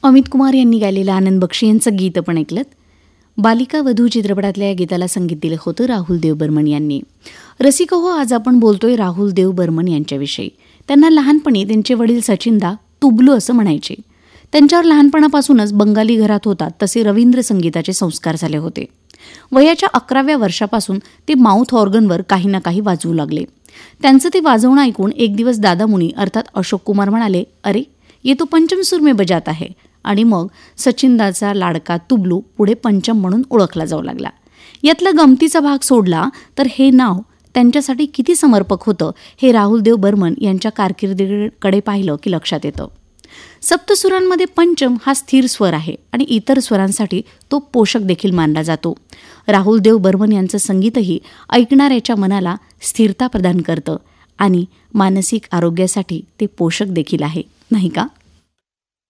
अमित कुमार यांनी गायलेलं आनंद बक्षी यांचं गीत आपण ऐकलं. बालिका वधू चित्रपटातल्या या गीताला संगीत दिलं होतं राहुल देव बर्मन यांनी. रसिक हो, आज आपण बोलतोय राहुल देव बर्मन यांच्याविषयी. त्यांना लहानपणी त्यांचे वडील सचिनदा तुबलू असं म्हणायचे. त्यांच्यावर लहानपणापासूनच बंगाली घरात होतात तसे रवींद्र संगीताचे संस्कार झाले होते. वयाच्या 11व्या वर्षापासून ते माउथ ऑर्गनवर काही ना काही वाजवू लागले. त्यांचं ते वाजवणं ऐकून एक दिवस दादामुनी अर्थात अशोक कुमार म्हणाले, अरे ये तो पंचम सुर में बजाता है. आणि मग सचिनदाचा लाडका तुबलू पुढे पंचम म्हणून ओळखला जाऊ लागला. यातला गमतीचा भाग सोडला तर हे नाव त्यांच्यासाठी किती समर्पक होतं हे राहुल देव बर्मन यांच्या कारकिर्दीकडे पाहिलं की लक्षात येतं. सप्तसुरांमध्ये पंचम हा स्थिर स्वर आहे आणि इतर स्वरांसाठी तो पोषक देखील मानला जातो. राहुल देव बर्मन यांचं संगीतही ऐकणाऱ्याच्या मनाला स्थिरता प्रदान करतं आणि मानसिक आरोग्यासाठी ते पोषक देखील आहे, नाही का?